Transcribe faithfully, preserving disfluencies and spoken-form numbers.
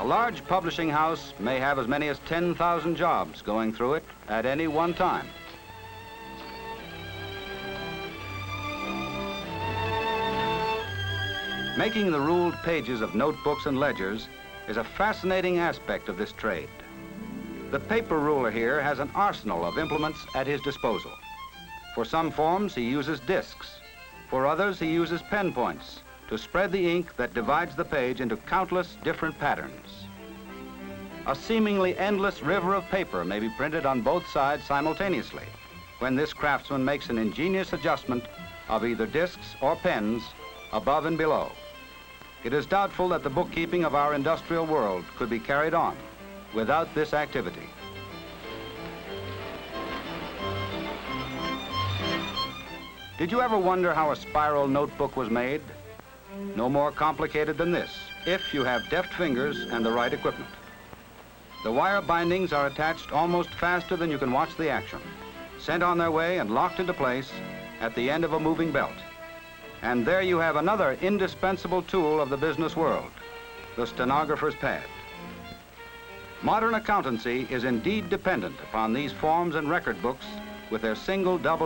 large publishing house may have as many as ten thousand jobs going through it at any one time. Making the ruled pages of notebooks and ledgers is a fascinating aspect of this trade. The paper ruler here has an arsenal of implements at his disposal. For some forms, he uses discs. For others, he uses pen points to spread the ink that divides the page into countless different patterns. A seemingly endless river of paper may be printed on both sides simultaneously when this craftsman makes an ingenious adjustment of either discs or pens above and below. It is doubtful that the bookkeeping of our industrial world could be carried on without this activity. Did you ever wonder how a spiral notebook was made? No more complicated than this, if you have deft fingers and the right equipment. The wire bindings are attached almost faster than you can watch the action, sent on their way and locked into place at the end of a moving belt. And there you have another indispensable tool of the business world, the stenographer's pad. Modern accountancy is indeed dependent upon these forms and record books with their single double